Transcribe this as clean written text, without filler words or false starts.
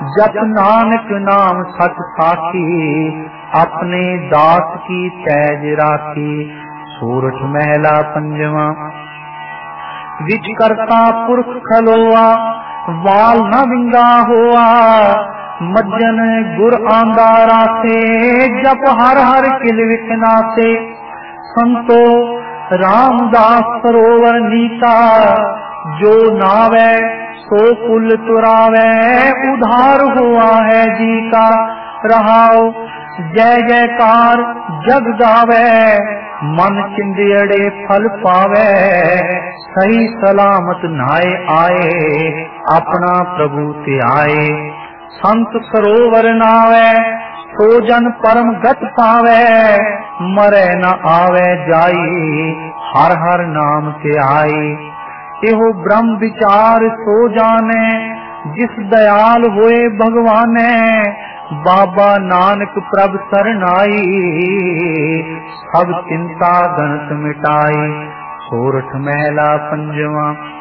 जप नानक नाम सच साखी, अपने दास की तैज राखी। सोरठ महला पंजवा। विच करता पुरख खलोआ, वाल न विंगा होआ। मज्जन गुर आंदा रासे, जप हर हर किल विखनासे। संतो रामदास सरोवर नीता, जो नावे सो कुल तुरावे। उधार हुआ है जी का, रहाओ जय जयकार जग गावे। मन चिंदियड़े फल पावे, सही सलामत नाए आए। अपना प्रभु ते आए, संत सरोवर नावे। सो जन परम गत पावे, मरे न आवे जाई। हर हर नाम ते आई। एहो ब्रह्म विचार सो जाने, जिस दयाल होए भगवाने। बाबा नानक प्रभ सरनाई, सब चिंता गणत मिटाई। सोरठ महला पंजवा।